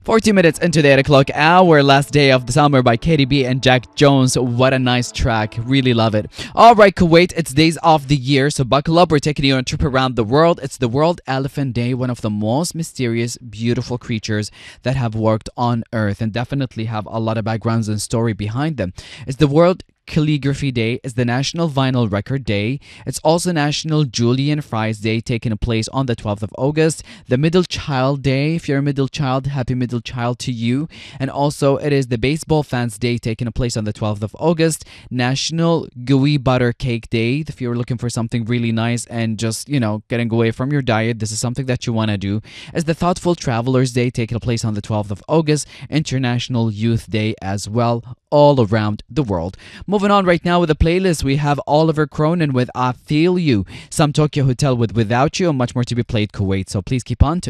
40 minutes into the 8 o'clock hour, Last Day of the Summer by KDB and Jack Jones. What a nice track. Really love it. All right, Kuwait, it's days of the year, so buckle up. We're taking you on a trip around the world. It's the World Elephant Day, one of the most mysterious, beautiful creatures that have worked on Earth and definitely have a lot of backgrounds and story behind them. It's the World Calligraphy Day, is the National Vinyl Record Day. It's also National Julian Fries Day, taking place on the 12th of August. The Middle Child Day, if you're a middle child, happy middle child to you. And also it is the Baseball Fans Day, taking place on the 12th of August. National Gooey Butter Cake Day, if you're looking for something really nice and just, getting away from your diet, this is something that you want to do. It's the Thoughtful Travelers Day, taking place on the 12th of August. International Youth Day as well, all around the world. Moving on right now with the playlist, we have Oliver Cronin with I Feel You, some Tokyo Hotel with Without You, and much more to be played, Kuwait. So please keep on tuning.